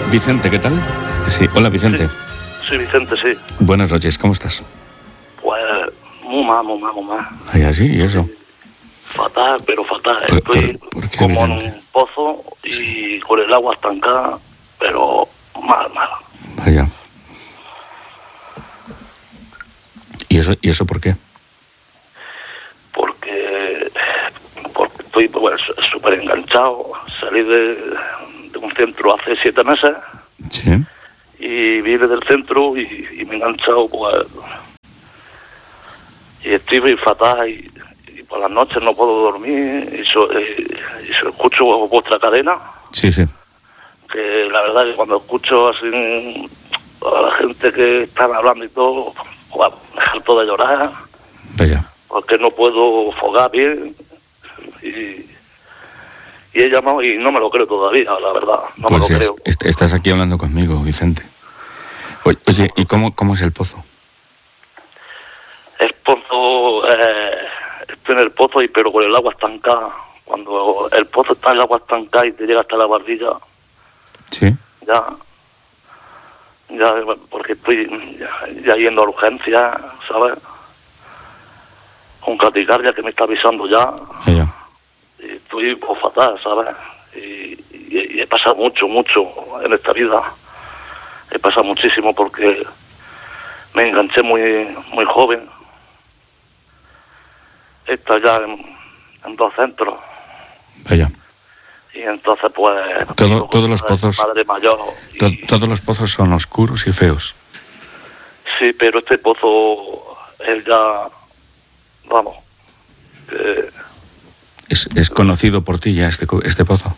Vicente, ¿qué tal? Sí, hola Vicente. Sí, Vicente, sí. Buenas noches, ¿cómo estás? Pues muy mal. Ay, así, ¿y eso? Fatal, pero fatal. ¿Por qué, como en Vicente? un pozo y con el agua estancada, pero mal. Vaya. ¿Y eso por qué? Porque estoy súper enganchado. Salí de un centro hace 7 meses. Sí. Y vine del centro y me he enganchado, pues, y estoy fatal y por las noches no puedo dormir y escucho vuestra cadena, Sí. que la verdad que cuando escucho así a la gente que están hablando y todo, pues, me salto de llorar, Vaya. porque no puedo fogar bien y he llamado y no me lo creo todavía, la verdad, no Pues me lo creo. estás aquí hablando conmigo, Vicente. Oye, ¿y cómo es el pozo? El pozo, estoy en el pozo pero con el agua estancada. Cuando el pozo está en el agua estancada y te llega hasta la barbilla, Sí. ya porque estoy ya yendo a urgencias, ¿sabes? Con bradicardia que me está avisando ya. Vaya. Y estoy pues, fatal, ¿sabes? Y he pasado mucho en esta vida. He pasado muchísimo porque me enganché muy joven. He estado ya en 2 centros. Vaya. Y entonces, pues... Todos los pozos... Madre mayor. Todos los pozos son oscuros y feos. Sí, pero este pozo, él ya... Vamos. ¿Es conocido por ti ya este pozo?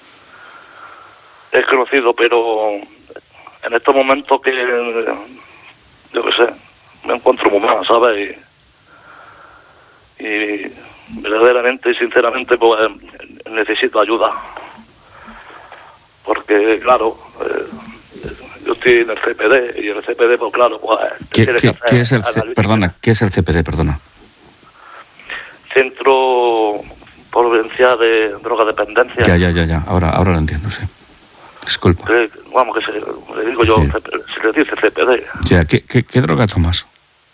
Es conocido, pero en estos momentos que... Yo qué sé, me encuentro muy mal, ¿sabes? Y verdaderamente y sinceramente, pues necesito ayuda. Porque, claro, yo estoy en el CPD y en el CPD, pues claro, pues... ¿Qué es el CPD? Perdona. Centro Provincial de Drogadependencia. Ya. Ahora lo entiendo, sí. Disculpa. Vamos, que le digo yo, sí. Se le dice CPD. Ya, ¿qué droga tomas?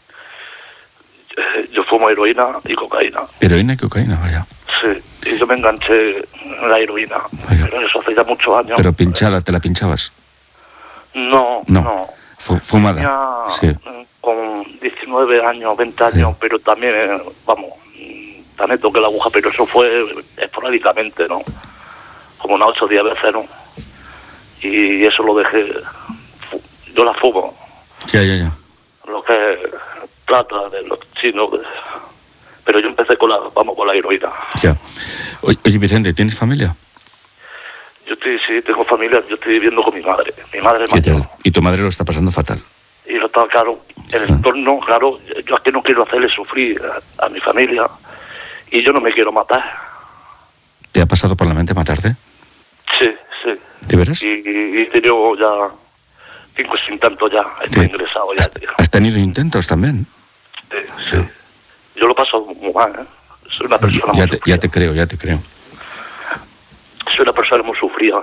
Yo fumo heroína y cocaína. ¿Heroína y cocaína? Vaya. Sí, y yo me enganché en la heroína. Vaya. Pero eso hace ya muchos años. ¿Pero pinchada, te la pinchabas? No. Fumada. Sí. Con 19 años, 20 años, sí. Pero también, vamos, también toqué la aguja, pero eso fue esporádicamente, ¿no? Como unas 8 o 10 veces, ¿no? Y eso lo dejé, yo la fumo. Ya. Lo que trata de los chinos, pero yo empecé con la heroína. Ya. Oye, Vicente, ¿tienes familia? Sí, tengo familia, yo estoy viviendo con mi madre. Mi madre es mayor. Y tu madre lo está pasando fatal. Y lo está, claro, el entorno, claro, yo es que no quiero hacerle sufrir a mi familia y yo no me quiero matar. ¿Te ha pasado por la mente matarte? Sí. ¿De veras? Y he tenido ya 5 intentos ya, estoy ingresado ya. ¿Has tenido intentos también? Sí. Yo lo paso muy mal, ¿eh? Soy una persona muy sufrida. Ya te creo. Soy una persona muy sufrida.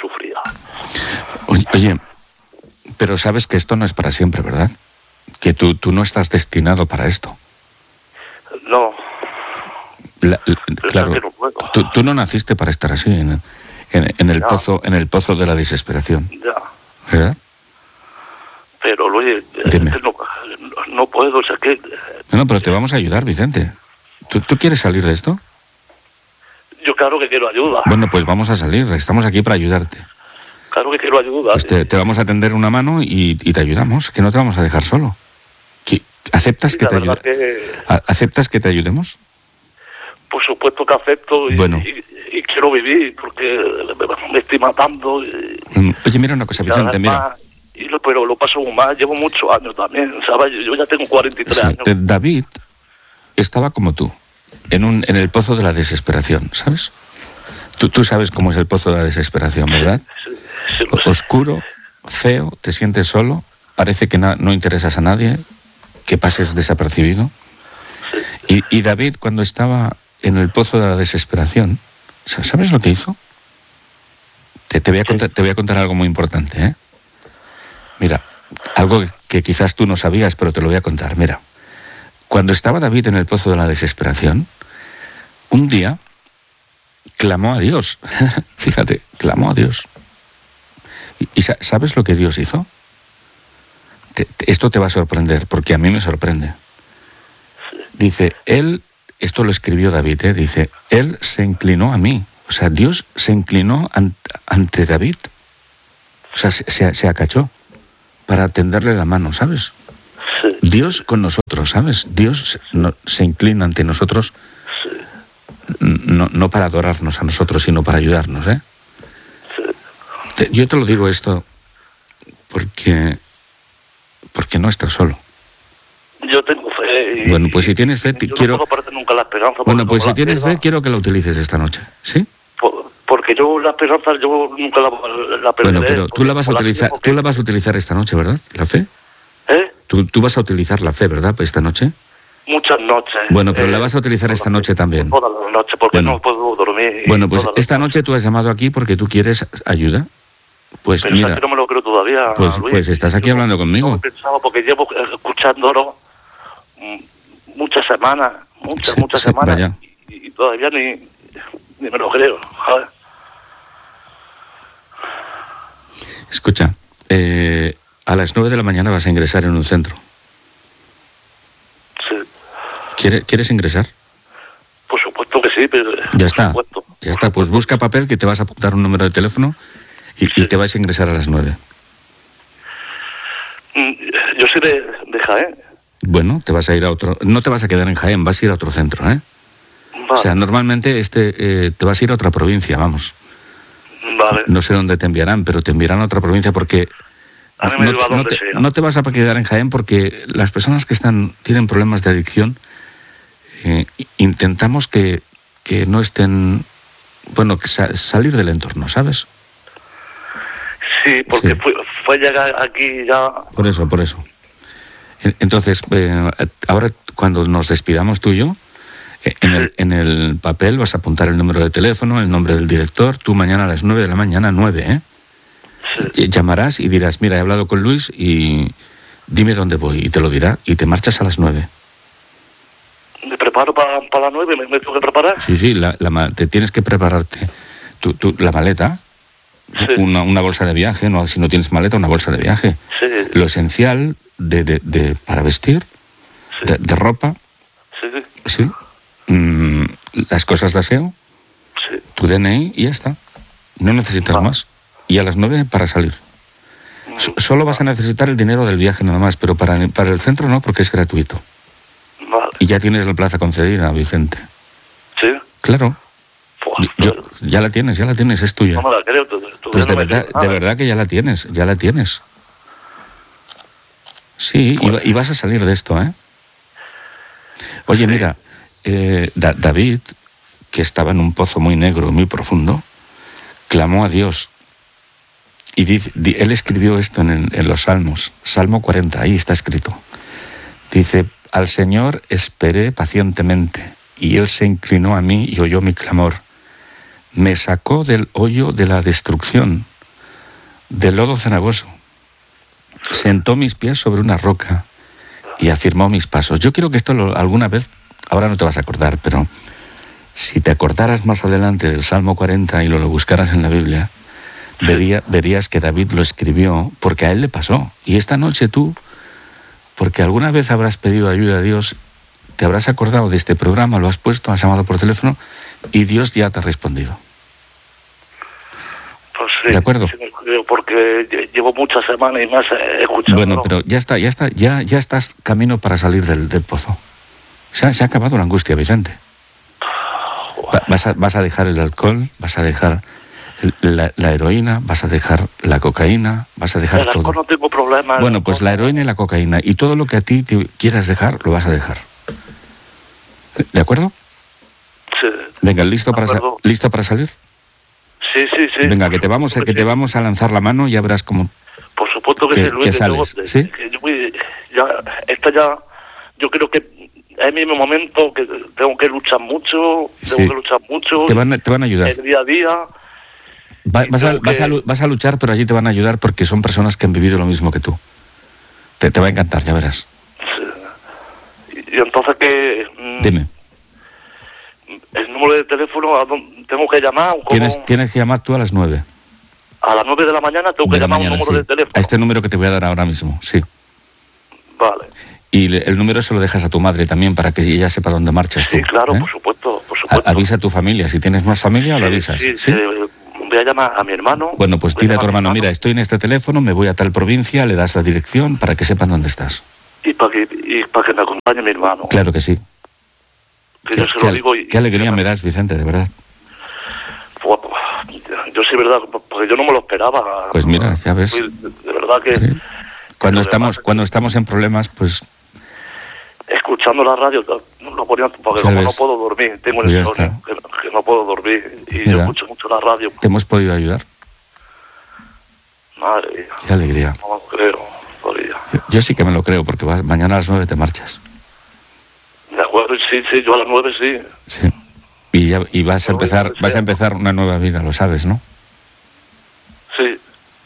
Oye, pero sabes que esto no es para siempre, ¿verdad? Que tú no estás destinado para esto. No. Claro, no puedo. Tú no naciste para estar así, en el pozo de la desesperación. Ya. ¿Verdad? Pero, Luis, no puedo, o sea que... No, pero te vamos a ayudar, Vicente. ¿Tú quieres salir de esto? Yo claro que quiero ayuda. Bueno, pues vamos a salir, estamos aquí para ayudarte. Claro que quiero ayuda. Pues te vamos a tender una mano y te ayudamos, que no te vamos a dejar solo. ¿Aceptas ¿Aceptas que te ayudemos? Por supuesto que acepto y quiero vivir porque me estoy matando. Oye, mira una cosa, Vicente, mira. Pero lo paso muy mal, llevo muchos años también, ¿sabes? Yo ya tengo 43 años. David estaba como tú, en el pozo de la desesperación, ¿sabes? Tú sabes cómo es el pozo de la desesperación, ¿verdad? Sí, oscuro, feo, te sientes solo, parece que no interesas a nadie, que pases desapercibido. Sí. Y David, cuando estaba en el pozo de la desesperación, ¿sabes lo que hizo? Te voy a contar algo muy importante, ¿eh? Mira, algo que quizás tú no sabías, pero te lo voy a contar. Mira, cuando estaba David en el pozo de la desesperación, un día clamó a Dios. Fíjate, clamó a Dios. ¿Y sabes lo que Dios hizo? Esto te va a sorprender, porque a mí me sorprende. Dice, esto lo escribió David, dice, él se inclinó a mí. O sea, Dios se inclinó ante David. O sea, se acachó para tenderle la mano, ¿sabes? Sí. Dios con nosotros, ¿sabes? Dios se inclina ante nosotros, Sí. no para adorarnos a nosotros, sino para ayudarnos, ¿eh? Sí. Yo te lo digo esto porque no estás solo. Yo tengo fe. Bueno, pues si tienes fe, yo quiero... no puedo perder nunca la esperanza. Bueno, pues si la tienes fe, pierda, quiero que la utilices esta noche, ¿sí? porque yo la esperanza, yo nunca la perderé. Bueno, pero tú la vas a utilizar esta noche, ¿verdad? ¿La fe? ¿Eh? Tú vas a utilizar la fe, ¿verdad? Esta noche. Muchas noches. Bueno, pero la vas a utilizar esta noche también. Todas las noches, porque Bueno. no puedo dormir. Bueno, pues esta noche tú has llamado aquí porque tú quieres ayuda. Pues pero mira, no me lo creo todavía, pues Luis. estás aquí hablando conmigo. No pensaba, porque llevo escuchándolo muchas semanas, muchas Sí, semanas, vaya. y todavía ni me lo creo, ¿sabes? Escucha, a las 9 de la mañana vas a ingresar en un centro. Sí. ¿Quieres ingresar? Por supuesto que sí, pero... Ya está, por supuesto. ya está. Pues busca papel, que te vas a apuntar un número de teléfono y te vas a ingresar a las 9. Yo soy de Jaén. Bueno, te vas a ir a otro... No te vas a quedar en Jaén, vas a ir a otro centro, ¿eh? Vale. O sea, normalmente te vas a ir a otra provincia, vamos. Vale. No sé dónde te enviarán, pero te enviarán a otra provincia porque... A mí me lleva donde sea. No te vas a quedar en Jaén porque las personas que tienen problemas de adicción, intentamos que no estén... Bueno, que salir del entorno, ¿sabes? Sí, porque Sí. Fue llegar aquí ya... Por eso. Entonces, ahora cuando nos despidamos tú y yo, en el papel vas a apuntar el número de teléfono, el nombre del director, tú mañana a las 9 de la mañana, 9, ¿eh? Sí. Llamarás y dirás, mira, he hablado con Luis y dime dónde voy, y te lo dirá, y te marchas a las 9. Me preparo para las 9, me tengo que preparar. Sí, te tienes que prepararte la maleta, Sí. una bolsa de viaje, no, si no tienes maleta, una bolsa de viaje. Sí. Lo esencial para vestir, Sí. de ropa, Sí. sí, las cosas de aseo, Sí. tu DNI y ya está. No necesitas Vale. más. Y a las 9 para salir. Solo vas a necesitar el dinero del viaje nada más, pero para el centro no, porque es gratuito. Vale. Y ya tienes la plaza concedida, Vicente. Sí. Claro. Pues, Ya la tienes, es tuya. no me la creo. Pues de verdad que ya la tienes. Sí, y vas a salir de esto, ¿eh? Oye, Sí. mira, David, que estaba en un pozo muy negro, muy profundo, clamó a Dios. Y él escribió esto en los Salmos, Salmo 40, ahí está escrito. Dice, al Señor esperé pacientemente, y Él se inclinó a mí y oyó mi clamor. Me sacó del hoyo de la destrucción, del lodo cenagoso. Sentó mis pies sobre una roca y afirmó mis pasos. Yo quiero que esto alguna vez, ahora no te vas a acordar, pero si te acordaras más adelante del Salmo 40 y lo buscaras en la Biblia, verías que David lo escribió porque a él le pasó. Y esta noche tú, porque alguna vez habrás pedido ayuda a Dios, te habrás acordado de este programa, lo has puesto, has llamado por teléfono y Dios ya te ha respondido. Pues sí, ¿De acuerdo? Sí, porque llevo muchas semanas y más escuchando. Bueno, pero ya estás camino para salir del pozo. Se ha acabado la angustia, Vicente. Vas a dejar el alcohol, vas a dejar la heroína, vas a dejar la cocaína, vas a dejar el alcohol todo. no tengo problema. Bueno, pues la heroína y la cocaína y todo lo que a ti te quieras dejar, lo vas a dejar. ¿De acuerdo? Sí. Venga, ¿listo para salir? Sí. Venga, que te vamos a lanzar la mano y ya verás cómo... Por supuesto que que sí, Luis. sales, ¿sí? Yo creo que es mi momento, que tengo que luchar mucho, Sí. tengo que luchar mucho. Te van a ayudar. El día a día. Vas a luchar, pero allí te van a ayudar porque son personas que han vivido lo mismo que tú. Te va a encantar, ya verás. Sí. Y entonces que... Dime. ¿El número de teléfono a dónde tengo que llamar? Tienes que llamar tú a las 9. A las 9 de la mañana tengo que llamar a un número de teléfono. A este número que te voy a dar ahora mismo, sí. Vale. Y el número se lo dejas a tu madre también para que ella sepa dónde marchas tú. Sí, claro, por supuesto. Avisa a tu familia. Si tienes más familia, lo avisas. Sí. Voy a llamar a mi hermano. Bueno, pues dile a tu hermano, mira, estoy en este teléfono, me voy a tal provincia, le das la dirección para que sepan dónde estás. Y para que me acompañe mi hermano. Claro que sí. Qué alegría me das, Vicente, de verdad. Pues, yo sí, verdad, porque yo no me lo esperaba. Pues mira, ya ves. De verdad que... Sí. Cuando estamos en problemas, pues... Escuchando la radio, lo ponía, porque como no puedo dormir, tengo el insomnio, que no puedo dormir, y yo escucho mucho la radio. ¿Te hemos podido ayudar? Madre mía. Qué alegría. No me lo creo todavía. Yo sí que me lo creo, porque mañana a las 9 te marchas. De acuerdo, sí, yo a las 9 sí. Sí. Y vas a empezar una nueva vida, lo sabes, ¿no? Sí.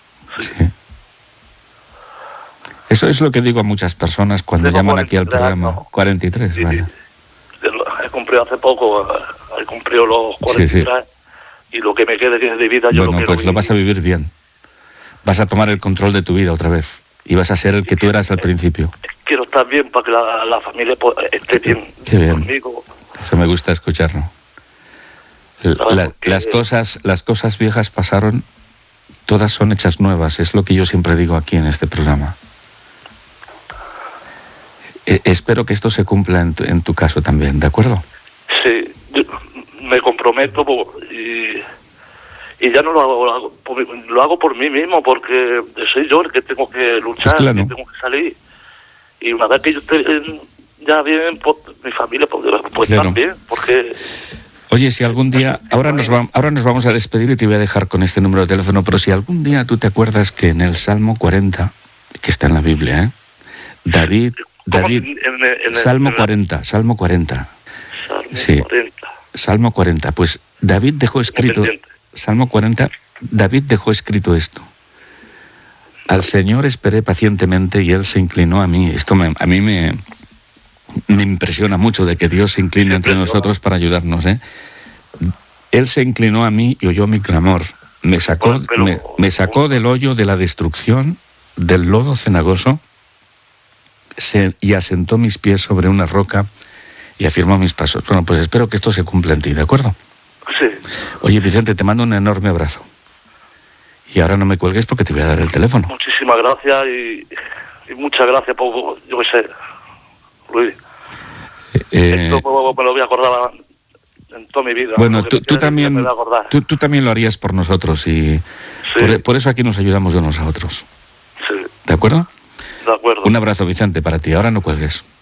Eso es lo que digo a muchas personas cuando llaman aquí al programa. 43, sí, vaya. He cumplido hace poco, he cumplido los 43 y lo que me quede de vida yo lo quiero pues lo vas a vivir bien. Vas a tomar el control de tu vida otra vez y vas a ser el que tú eras al principio. Quiero estar bien para que la familia esté bien, conmigo. Eso me gusta escucharlo. Las cosas viejas pasaron, todas son hechas nuevas, es lo que yo siempre digo aquí en este programa. Espero que esto se cumpla en tu caso también, ¿de acuerdo? Sí, yo me comprometo y ya no lo hago por mí mismo, porque soy yo el que tengo que luchar, pues claro. que tengo que salir. Y una vez que yo esté ya bien, pues, mi familia pues claro. También, porque... Oye, si algún día, ahora nos vamos a despedir y te voy a dejar con este número de teléfono, pero si algún día tú te acuerdas que en el Salmo 40, que está en la Biblia, David, Salmo 40. Salmo 40. Salmo 40, pues David dejó escrito, Salmo 40, David dejó escrito esto. Al Señor esperé pacientemente y Él se inclinó a mí. Esto a mí me impresiona mucho de que Dios se incline entre nosotros para ayudarnos, Él se inclinó a mí y oyó mi clamor. Me sacó del hoyo de la destrucción, del lodo cenagoso, y asentó mis pies sobre una roca y afirmó mis pasos. Bueno, pues espero que esto se cumpla en ti, ¿de acuerdo? Sí. Oye, Vicente, te mando un enorme abrazo. Y ahora no me cuelgues porque te voy a dar el teléfono. Muchísimas gracias y muchas gracias por, yo qué sé, Luis. Esto me lo voy a acordar en toda mi vida. Bueno, tú también lo harías por nosotros y por eso aquí nos ayudamos unos a otros. Sí. ¿De acuerdo? De acuerdo. Un abrazo, Vicente, para ti. Ahora no cuelgues.